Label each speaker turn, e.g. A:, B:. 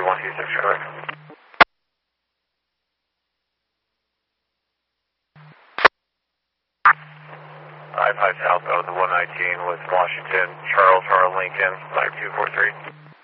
A: 126, correct? I-5 southbound the 119 with Washington, Charles, Lincoln, 5243.